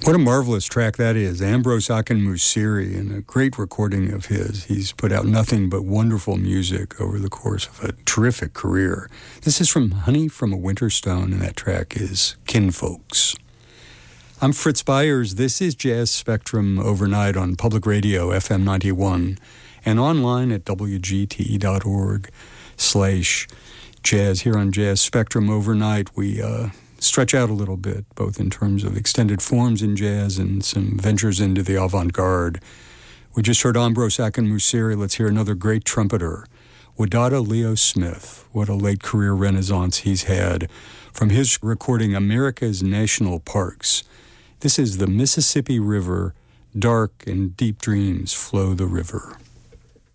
What a marvelous track that is. Ambros Akinmusire, and a great recording of his. He's put out nothing but wonderful music over the course of a terrific career. This is from Honey from a Winter Stone, and that track is Kinfolks. I'm Fritz Byers. This is Jazz Spectrum overnight on Public Radio, FM 91, and online at wgte.org/jazz. Here on Jazz Spectrum overnight, we stretch out a little bit, both in terms of extended forms in jazz and some ventures into the avant-garde. We just heard Ambros Akinmusire. Let's hear another great trumpeter, Wadada Leo Smith. What a late career renaissance he's had from his recording America's National Parks. This is the Mississippi River, dark and deep dreams flow the river.